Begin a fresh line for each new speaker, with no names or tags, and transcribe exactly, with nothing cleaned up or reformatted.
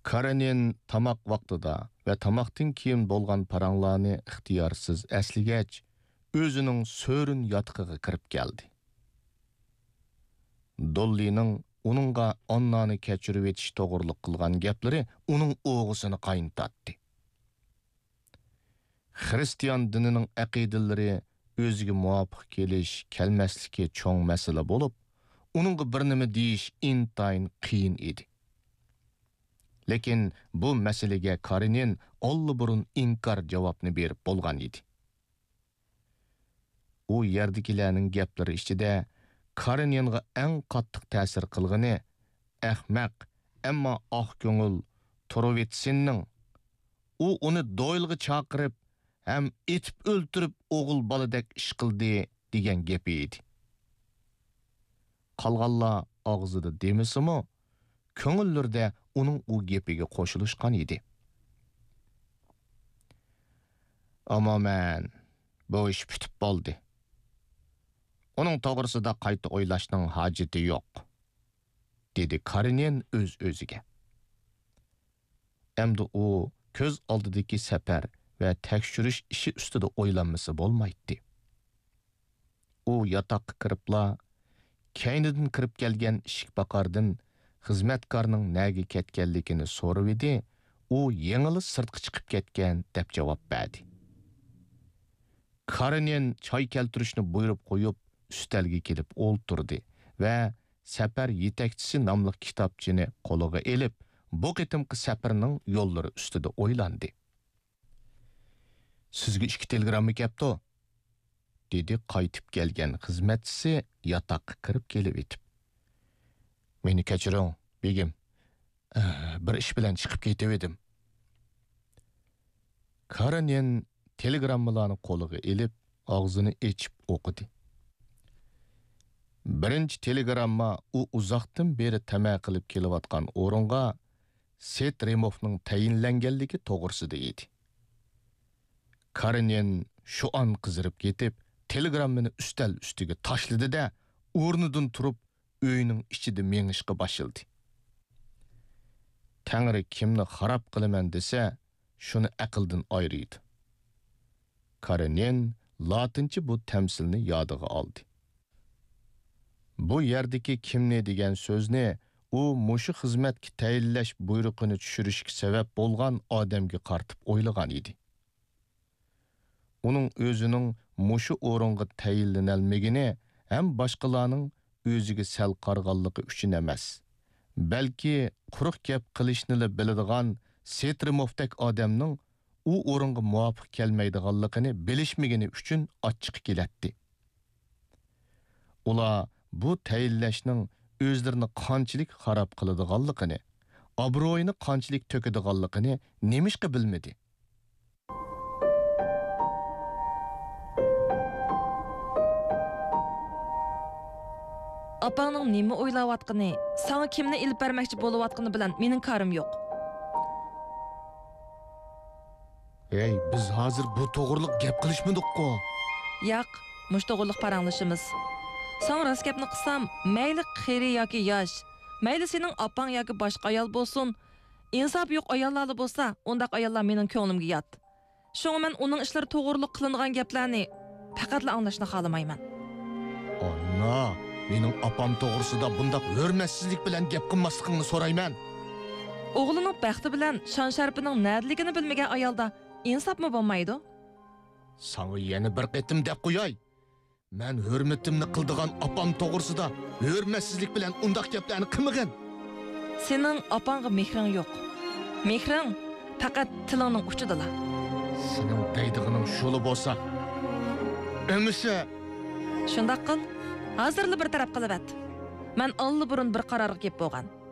Karenin tamaq vaqtida və tamaqdan keyin bolğan paranglarni ixtiyorsız əsligəç, özünün sörün yatqığı kirib gəldi. Dolly'nin onunğa onnani keçirib etiş toğırlıq qılğan gəpləri onun oğusunu qayıntatdı. Xristiyan dininin əqidələri özüge muvafiq keliş, kelməsliki çoğ məsələ bolub, onunğa bir nima deyiş intayın qiyin idi. Lekin bu məsələge Karenin ollu burun inkar cavabını berib bolğan idi. O yerdikilərinin gəpləri içində Karenenға ən qattiq təsir qılğını ahmaq, amma aq köngül Torovitsinning o onu doyilg'i chaqirib, ham etib o'ltirib o'g'il boladek ish qildi degan gapi edi. Qolganlar og'zida demisimi, ko'ngillarda uning u gapiga qo'shilishgan edi. Amoman, bu ish bitib bo'ldi. Onun to'g'risida qayta o'ylashning hojati yo'q, dedi Karenen o'z o'ziga. Endi u ko'z oldidagi safar va tekshirish ishi ustida o'ylanmasa bo'lmaydi. U yotoqqa kiribla, kaynidan kirib kelgan ishik baqardan xizmatkorning naga ketganligini so'rab edi, u yengili sirtqa chiqib ketgan deb javob berdi. Karenen choy keltirishni buyurib qo'yib, üstelge kelib o'ltirdi va safar yetakchisi nomli kitobchini qo'liga elib, bu qitimqi safarning yo'llari ustida o'ylandi. Sizga ikki telegramma kelibdi, dedi qaytib kelgan xizmatchisi yotoqqa kirib kelib etib. Meni kechiring, begim. Bir ish bilan chiqib ketib edim. Karenen telegrammalarni qo'liga elib, og'zini ochib o'qidi. Birinchi telegramma u uzoqdan beri tama qilib kelayotgan o'ringa Setremovning tayinlanganligi to'g'risida edi. Karenen shu an qizirib ketib, telegrammani ustal ustiga tashladi-da, o'rnidan turib, uyning ichida mengishga boshladi. Tangri kimni xarob qilaman desa, shuni aqldan ayirdi. Karenen latincha bu tamsilni yodiga oldi. Bu yerdagi kimni degan so'zni u mushu xizmatga tayinlash buyrug'ini tushirishga sabab bo'lgan odamga qartib o'ylagan edi. Uning o'zining mushu o'ringa tayinlanalmagini ham boshqalarning o'ziga sal qarg'anligi uchun emas, balki quruq gap qilishni biladigan Setremovdek odamning u o'ringa muvofiq kelmaydiganligini bilishmagani uchun ochiq kelatdi. Ular bu tayinlashning o'zlarini qanchalik xarob qiladiganligini, obro'yini qanchalik to'kadiganligini nemishqa bilmadi.
Apangning nima o'ylayotgani, sana kimni ilib bermoqchi bo'layotgani bilan mening karim yo'q.
Ey, biz hozir bu to'g'riliq gap qilishmadik-ku.
Yo'q, mush to'g'riliq paranglashimiz. Sen rost gapni qilsam, mayli qiri yoki yosh, mayli sening opang yoki boshqa ayol bo'lsin, insof yo'q ayollar bo'lsa, undaq ayollar mening ko'nglimga yot. Shunga men uning ishlari to'g'riliq qilingan gaplarni faqatla anglashni xohlamayman.
Anna, mening opam to'g'risida bundaq hurmatsizlik bilan gap qilmasligingni so'rayman.
O'g'lining baxti bilan shon sharpining nadligini bilmagan ayolda insofmi bo'lmaydi?
Sana yana bir qitim deb qo'yay. Men hurmatimni qildigan opam to'g'risida hurmatsizlik bilan undaq gaplarni qilmagan.
Sening opangga mehring yo'q. Mehring faqat tilingning uchidalar.
Sening deydigining shuli bo'lsa, emisi
shundaq qil. Hozirli bir taraf qilavat. Men olli burun bir qarorga kelib bo'lgan.